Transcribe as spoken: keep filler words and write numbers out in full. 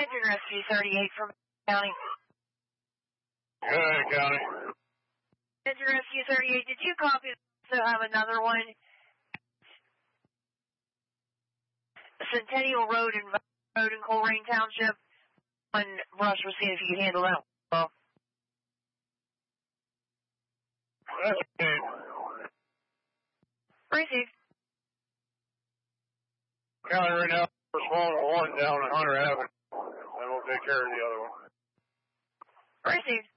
Engine Rescue thirty-eight from County. Good, County. Engine Rescue thirty-eight, did you copy also have another one? Centennial Road and Road in Coleraine Township. One brush, we'll see if you can handle that. Well, that's okay. Received. County right now, we're slowing one down at Hunter Avenue. And we'll take care of the other one. Received.